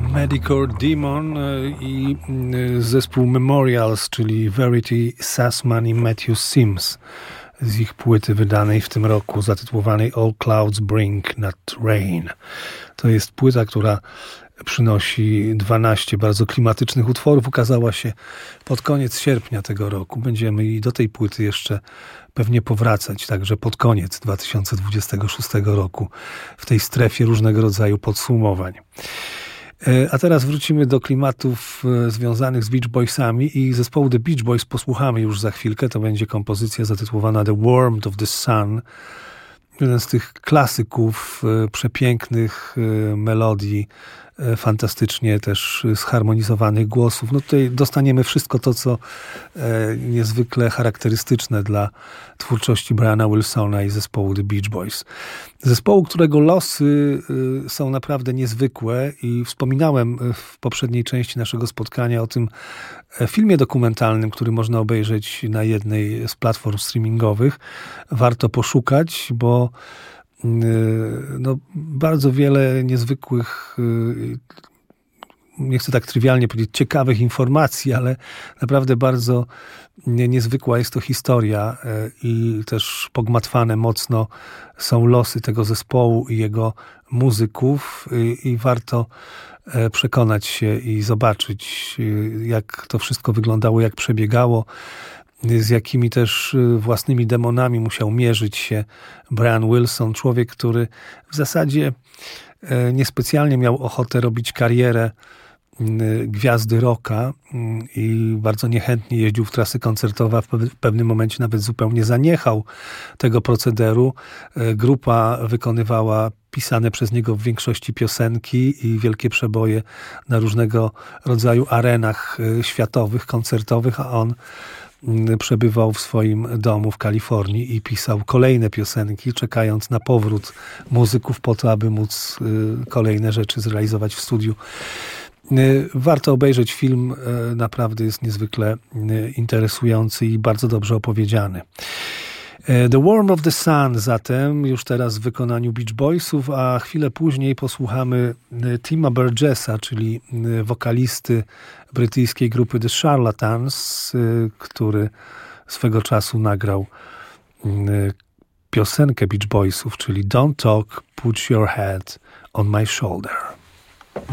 Medicore Demon i zespół Memorials, czyli Verity Sussman i Matthew Sims z ich płyty wydanej w tym roku zatytułowanej All Clouds Bring Not Rain. To jest płyta, która przynosi 12 bardzo klimatycznych utworów. Ukazała się pod koniec sierpnia tego roku. Będziemy i do tej płyty jeszcze pewnie powracać, także pod koniec 2026 roku w tej strefie różnego rodzaju podsumowań. A teraz wrócimy do klimatów związanych z Beach Boysami i zespołu The Beach Boys posłuchamy już za chwilkę. To będzie kompozycja zatytułowana The Warmth of the Sun. Jeden z tych klasyków przepięknych melodii, fantastycznie też zharmonizowanych głosów. No tutaj dostaniemy wszystko to, co niezwykle charakterystyczne dla twórczości Briana Wilsona i zespołu The Beach Boys. Zespołu, którego losy są naprawdę niezwykłe i wspominałem w poprzedniej części naszego spotkania o tym filmie dokumentalnym, który można obejrzeć na jednej z platform streamingowych. Warto poszukać, bo bardzo wiele niezwykłych, nie chcę tak trywialnie powiedzieć, ciekawych informacji, ale naprawdę bardzo niezwykła jest to historia i też pogmatwane mocno są losy tego zespołu i jego muzyków i warto przekonać się i zobaczyć, jak to wszystko wyglądało, jak przebiegało, z jakimi też własnymi demonami musiał mierzyć się Brian Wilson, człowiek, który w zasadzie niespecjalnie miał ochotę robić karierę gwiazdy rocka i bardzo niechętnie jeździł w trasy koncertowe, a w pewnym momencie nawet zupełnie zaniechał tego procederu. Grupa wykonywała pisane przez niego w większości piosenki i wielkie przeboje na różnego rodzaju arenach światowych, koncertowych, a on przebywał w swoim domu w Kalifornii i pisał kolejne piosenki, czekając na powrót muzyków po to, aby móc kolejne rzeczy zrealizować w studiu. Warto obejrzeć film, naprawdę jest niezwykle interesujący i bardzo dobrze opowiedziany. The Warmth of the Sun zatem, już teraz w wykonaniu Beach Boysów, a chwilę później posłuchamy Tima Burgessa, czyli wokalisty brytyjskiej grupy The Charlatans, który swego czasu nagrał piosenkę Beach Boysów, czyli Don't Talk, Put Your Head on My Shoulder.